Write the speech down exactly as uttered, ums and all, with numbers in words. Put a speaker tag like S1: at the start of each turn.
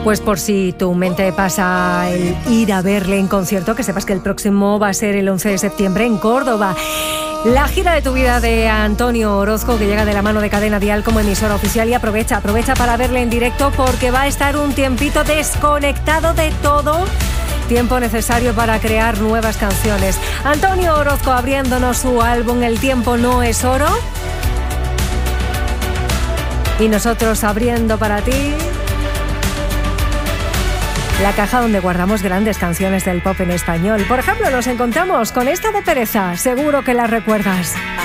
S1: Pues por si tu mente pasa el ir a verle en concierto, que sepas que el próximo va a ser el once de septiembre en Córdoba. La gira de tu vida de Antonio Orozco, que llega de la mano de Cadena Dial como emisora oficial, y aprovecha, aprovecha para verle en directo porque va a estar un tiempito desconectado de todo. Tiempo necesario para crear nuevas canciones. Antonio Orozco abriéndonos su álbum El tiempo no es oro. Y nosotros abriendo para ti la caja donde guardamos grandes canciones del pop en español. Por ejemplo, nos encontramos con esta de Pereza. Seguro que la recuerdas.